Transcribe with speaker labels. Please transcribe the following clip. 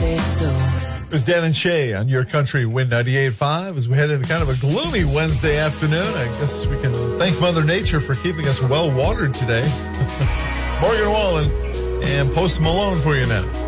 Speaker 1: say so.
Speaker 2: There's Dan and Shay on Your Country Wind 98.5 as we head into kind of a gloomy Wednesday afternoon. I guess we can thank Mother Nature for keeping us well watered today. Morgan Wallen and Post Malone for you now.